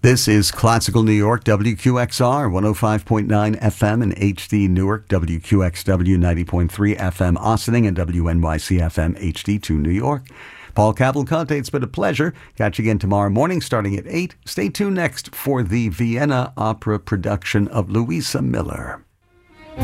This is Classical New York, WQXR, 105.9 FM in HD Newark, WQXW 90.3 FM Ossining, and WNYC FM HD2 New York. Paul Cavalcante, it's been a pleasure. Catch you again tomorrow morning starting at 8. Stay tuned next for the Vienna Opera production of Louisa Miller.